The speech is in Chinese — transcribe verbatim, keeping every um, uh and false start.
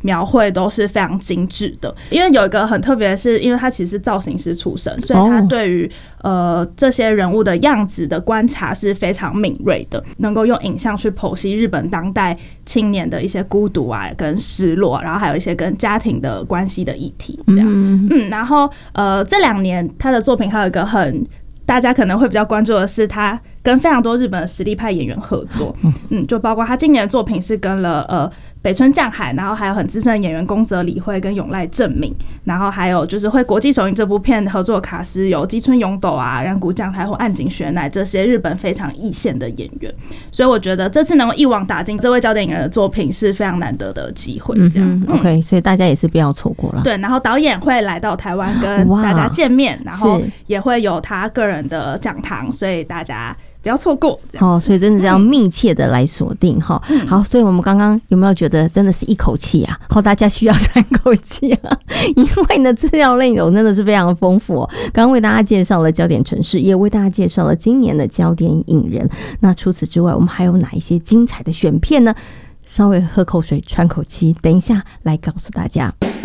描绘都是非常精致的。因为有一个很特别的是，因为他其实是造型师出身，所以他对于呃这些人物的样子的观察是非常敏锐的，能够用影像去剖析日本当代青年的一些孤独啊跟失落，然后还有一些跟家庭的关系的议题这样。嗯, 嗯然后呃这两年他的作品还有一个很大家可能会比较关注的是，他跟非常多日本的实力派演员合作，嗯，就包括他今年的作品是跟了呃北村匠海，然后还有很资深的演员宫泽理惠跟永濑正敏，然后还有就是会国际首映这部片合作的卡司有基村勇斗啊、染谷将太或岸井雪乃这些日本非常一线的演员，所以我觉得这次能够一网打尽这位焦点演员的作品是非常难得的机会，这样、嗯、 OK， 所以大家也是不要错过了。 对，然后导演会来到台湾跟大家见面，然后也会有他个人的讲堂，所以大家不要错过。 哦，所以真的是要密切的来锁定哈、嗯。好，所以我们刚刚有没有觉得真的是一口气啊？好，大家需要喘口气啊，因为呢资料内容真的是非常丰富哦。刚刚为大家介绍了焦点城市，也为大家介绍了今年的焦点影人。那除此之外，我们还有哪一些精彩的选片呢？稍微喝口水，喘口气，等一下来告诉大家。